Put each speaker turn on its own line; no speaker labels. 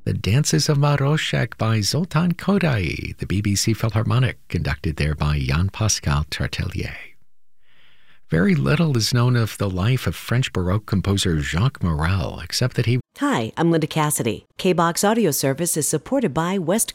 The Dances of Maroshek by Zoltan Kodaly, the BBC Philharmonic, conducted there by Jean-Pascal Tartellier. Very little is known of the life of French Baroque composer Jacques Morel, except that he...
Hi, I'm Linda Cassidy. K-Box Audio Service is supported by West